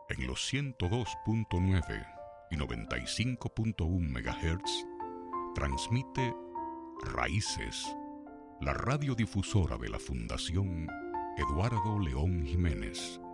En los 102.9 y 95.1 MHz transmite Raíces, la radiodifusora de la Fundación Eduardo León Jiménez.